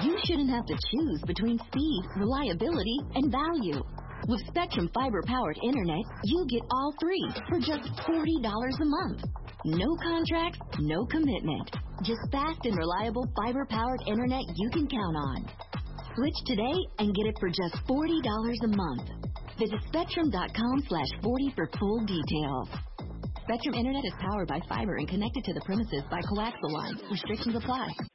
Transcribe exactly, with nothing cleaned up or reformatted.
you shouldn't have to choose between speed, reliability, and value. With Spectrum fiber-powered internet, you get all three for just forty dollars a month. No contracts, no commitment. Just fast and reliable fiber-powered internet you can count on. Switch today and get it for just forty dollars a month. Visit spectrum.com slash 40 for full details. Spectrum Internet is powered by fiber and connected to the premises by coaxial lines. Restrictions apply.